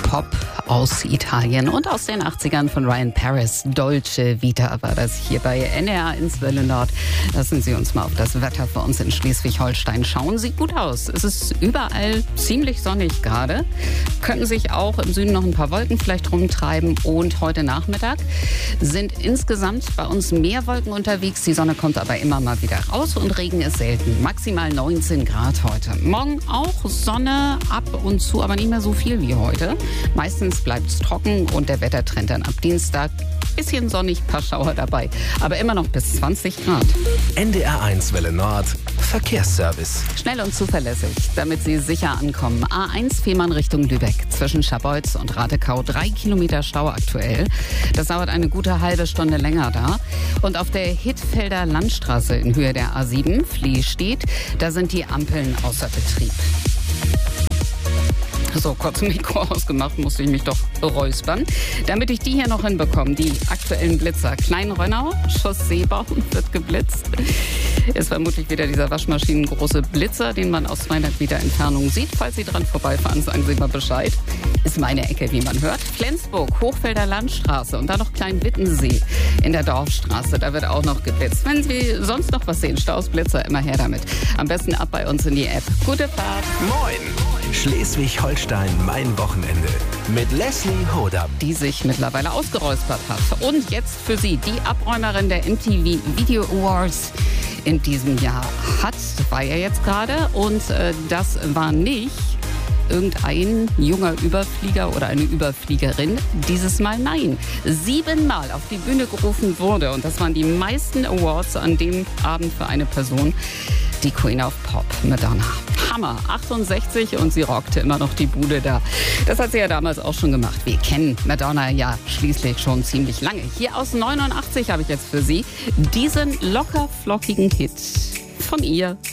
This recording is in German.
Pop aus Italien und aus den 80ern von Ryan Paris. Dolce Vita war das hier bei NDR ins Welle Nord. Lassen Sie uns mal auf das Wetter für uns in Schleswig-Holstein schauen. Sieht gut aus. Es ist überall ziemlich sonnig gerade. Könnten sich auch im Süden noch ein paar Wolken vielleicht rumtreiben. Und heute Nachmittag sind insgesamt bei uns mehr Wolken unterwegs. Die Sonne kommt aber immer mal wieder raus und Regen ist selten. Maximal 19 Grad heute. Morgen auch Sonne ab und zu, aber nicht mehr so viel wie heute. Meistens bleibt es trocken und der Wettertrend dann ab Dienstag. Bisschen sonnig, paar Schauer dabei. Aber immer noch bis 20 Grad. NDR1 Welle Nord. Verkehrsservice. Schnell und zuverlässig, damit Sie sicher ankommen. A1 Fehmarn Richtung Lübeck. Zwischen Scharbeutz und Radekau 3 Kilometer Stau aktuell. Das dauert eine gute halbe Stunde länger da. Und auf der Hittfelder Landstraße in Höhe der A7 Flehstedt, da sind die Ampeln außer Betrieb. So, kurz Mikro ausgemacht, musste ich mich doch räuspern. Damit ich die hier noch hinbekomme, die aktuellen Blitzer. Kleinrönnau, Chausseebaum wird geblitzt. Ist vermutlich wieder dieser waschmaschinengroße Blitzer, den man aus 200 Meter Entfernung sieht. Falls Sie dran vorbeifahren, sagen Sie mal Bescheid. Ist meine Ecke, wie man hört. Flensburg, Hochfelder Landstraße und dann noch Kleinwittensee in der Dorfstraße. Da wird auch noch geblitzt. Wenn Sie sonst noch was sehen, Staus, Blitzer, immer her damit. Am besten ab bei uns in die App. Gute Fahrt. Moin! Schleswig-Holstein, mein Wochenende. Mit Leslie Hodam. Die sich mittlerweile ausgeräuspert hat. Und jetzt für Sie die Abräumerin der MTV Video Awards in diesem Jahr war ja jetzt gerade. Und das war nicht irgendein junger Überflieger oder eine Überfliegerin. Dieses Mal nein. 7-mal auf die Bühne gerufen wurde. Und das waren die meisten Awards an dem Abend für eine Person. Die Queen of Pop, Madonna. Hammer, 68 und sie rockte immer noch die Bude da. Das hat sie ja damals auch schon gemacht. Wir kennen Madonna ja schließlich schon ziemlich lange. Hier aus 89 habe ich jetzt für Sie diesen locker flockigen Hit von ihr